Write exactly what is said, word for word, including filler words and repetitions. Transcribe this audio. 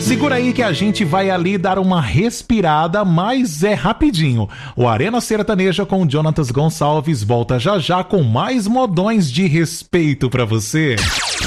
Segura aí que a gente vai ali dar uma respirada, mas é rapidinho. O Arena Sertaneja com Jonatas Gonçalves volta já já com mais modões de respeito pra você.